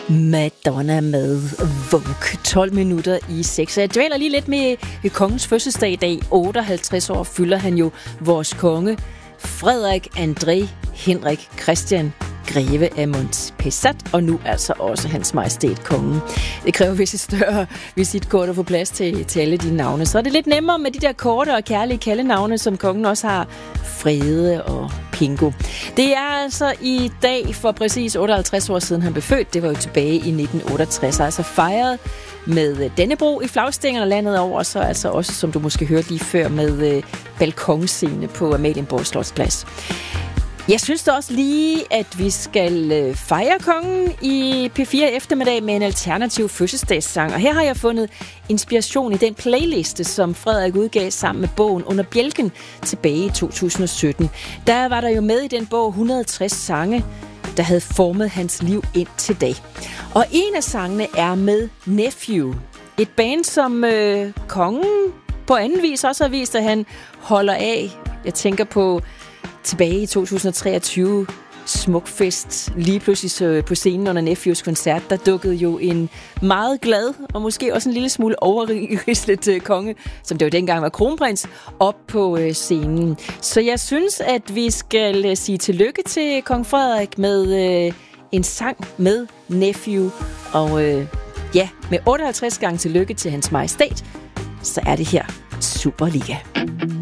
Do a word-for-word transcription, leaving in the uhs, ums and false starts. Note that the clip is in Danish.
Madonna med Vogue. tolv minutter i seks. Jeg dvæler lige lidt med kongens fødselsdag i dag. otteoghalvtreds år fylder han jo, vores konge. Frederik André Henrik Christian Greve af Montpezat, og nu altså også hans majestæt kongen. Det kræver vist et større visitkort at få plads til, til alle de navne. Så er det lidt nemmere med de der korte og kærlige kaldenavne, som kongen også har. Frede og Pingo. Det er altså i dag for præcis otteoghalvtreds år siden, han blev født. Det var jo tilbage i nitten otteogtres, altså fejret med Dannebro i flagstængerne landet over, så altså også, som du måske hørte lige før, med øh, balkonscene på Amalienborg Slotsplads. Jeg synes da også lige, at vi skal øh, fejre kongen i P fire eftermiddag med en alternativ fødselsdagssang. Og her har jeg fundet inspiration i den playliste, som Frederik udgav sammen med bogen Under Bjælken tilbage i to tusind og sytten. Der var der jo med i den bog et hundrede og tres sange, der havde formet hans liv indtil dag. Og en af sangene er med Nephew. Et band, som øh, kongen på anden vis også har vist, at han holder af. Jeg tænker på tilbage i to tusind og treogtyve, Smukfest, lige pludselig så på scenen under Nephews koncert, der dukkede jo en meget glad, og måske også en lille smule overrislet øh, konge, som det jo dengang var kronprins, op på øh, scenen. Så jeg synes, at vi skal øh, sige tillykke til kong Frederik med øh, en sang med Nephew, og øh, ja, med otteoghalvtreds gange tillykke til hans majestæt, så er det her Superliga.